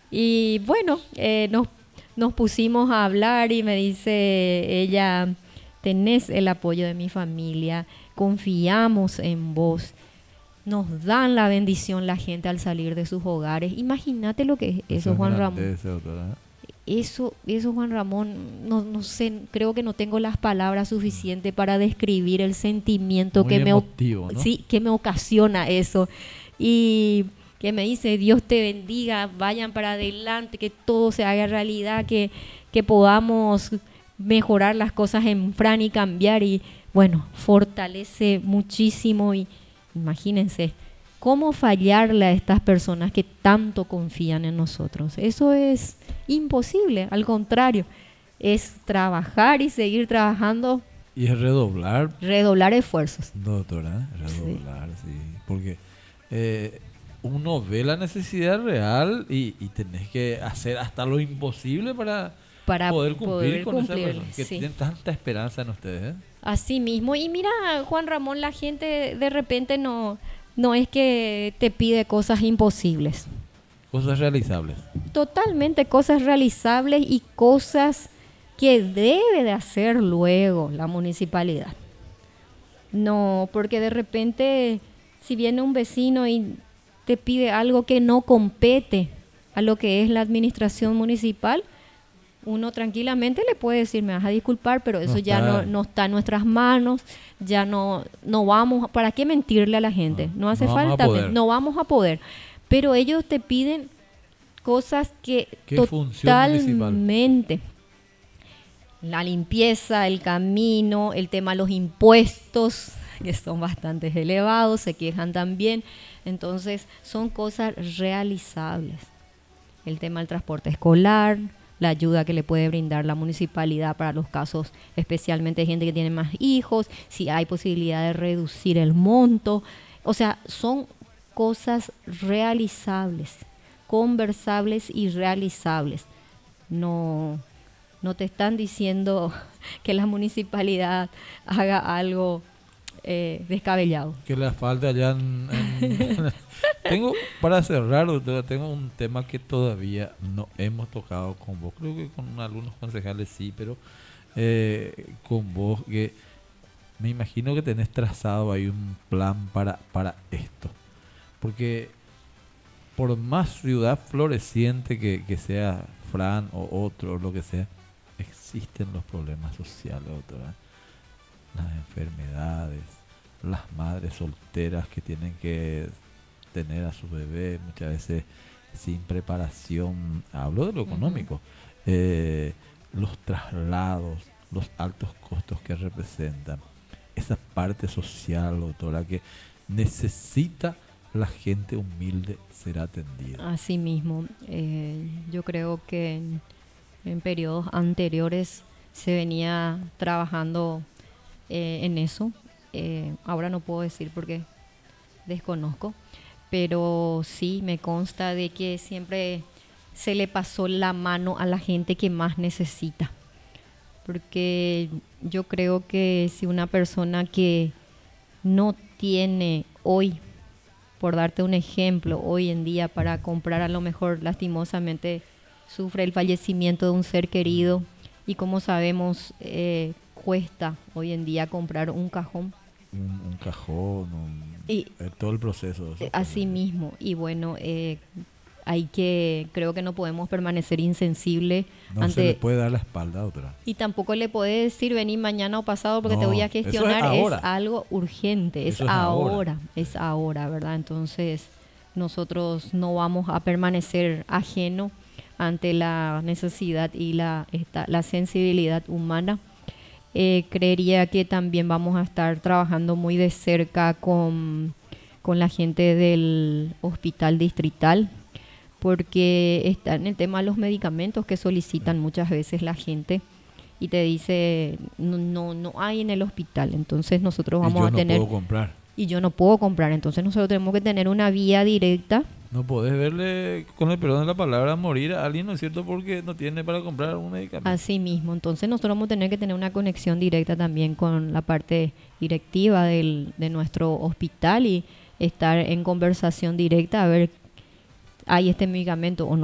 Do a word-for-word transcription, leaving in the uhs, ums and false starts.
Y bueno, eh, nos, nos pusimos a hablar y me dice ella, tenés el apoyo de mi familia, confiamos en vos. Nos dan la bendición la gente al salir de sus hogares. Imagínate lo que es Eso eso, es Juan Ramón. grandeza, doctora. Eso, eso, Juan Ramón, no, no sé, creo que no tengo las palabras suficientes para describir el sentimiento Muy que me, o- emotivo, ¿no? sí, que me ocasiona eso. Y que me dice, Dios te bendiga, vayan para adelante, que todo se haga realidad, que, que podamos mejorar las cosas en Fran y cambiar. Y bueno, fortalece muchísimo y imagínense. ¿Cómo fallarle a estas personas que tanto confían en nosotros? Eso es imposible, al contrario, es trabajar y seguir trabajando, Y es redoblar, redoblar esfuerzos. doctora, Sí. redoblar, sí. Porque eh, uno ve la necesidad real y, y tenés que hacer hasta lo imposible para Para poder cumplir poder con esa cumplir, persona que sí. tienen tanta esperanza en ustedes, ¿eh? Así mismo. Y mira, Juan Ramón, la gente de repente no, no es que te pide cosas imposibles. Cosas realizables. Totalmente cosas realizables y cosas que debe de hacer luego la municipalidad. No, porque de repente, si viene un vecino y te pide algo que no compete a lo que es la administración municipal, uno tranquilamente le puede decir, me vas a disculpar, pero No eso ya no, está, no está en nuestras manos, ya no, no vamos, ¿para qué mentirle a la gente? no, No hace no vamos a falta, men- poder. no vamos a poder. Pero ellos te piden cosas que ¿Qué función municipal? totalmente, la limpieza, el camino, el tema de los impuestos, que son bastante elevados, se quejan también. Entonces, son cosas realizables. El tema del transporte escolar, la ayuda que le puede brindar la municipalidad para los casos, especialmente de gente que tiene más hijos, si hay posibilidad de reducir el monto. O sea, son cosas realizables, conversables y realizables. No, no te están diciendo que la municipalidad haga algo eh, descabellado. Que la falta ya en, en- tengo, para cerrar, doctora, tengo un tema que todavía no hemos tocado con vos. Creo que con algunos concejales sí, pero eh, con vos, que me imagino que tenés trazado ahí un plan para, para esto. Porque por más ciudad floreciente que, que sea Fran o otro, lo que sea, existen los problemas sociales, doctora. Las enfermedades, las madres solteras que tienen que tener a su bebé muchas veces sin preparación, hablo de lo Ujú. económico, eh, los traslados, los altos costos que representan, esa parte social, doctora, que necesita la gente humilde ser atendida. Así mismo, eh, yo creo que en, en periodos anteriores se venía trabajando eh, en eso. Eh, ahora no puedo decir porque desconozco, pero sí me consta de que siempre se le pasó la mano a la gente que más necesita. Porque yo creo que si una persona que no tiene hoy, por darte un ejemplo, hoy en día para comprar, a lo mejor lastimosamente sufre el fallecimiento de un ser querido y como sabemos eh, cuesta hoy en día comprar un cajón Un, un cajón, un- y eh, todo el proceso de eh, esos cosas. así mismo. Y bueno, eh, hay que, creo que no podemos permanecer insensible No se le ante. puede dar la espalda, doctora. Y tampoco le puede decir vení mañana o pasado porque te voy No, a eso es gestionar. Es ahora. algo urgente, es Eso es ahora. ahora, es ahora, ¿verdad? Entonces nosotros no vamos a permanecer ajeno ante la necesidad y la, esta, la sensibilidad humana. Eh, creería que también vamos a estar trabajando muy de cerca con, con la gente del hospital distrital porque está en el tema de los medicamentos que solicitan muchas veces la gente y te dice no, no, no hay en el hospital, entonces nosotros Y vamos yo a no tener puedo comprar. y yo no puedo comprar, entonces nosotros tenemos que tener una vía directa. No podés verle, con el perdón de la palabra, morir a alguien, ¿no es cierto? Porque no tiene para comprar un medicamento. Así mismo, entonces nosotros vamos a tener que tener una conexión directa también con la parte directiva del, de nuestro hospital y estar en conversación directa a ver hay este medicamento o no.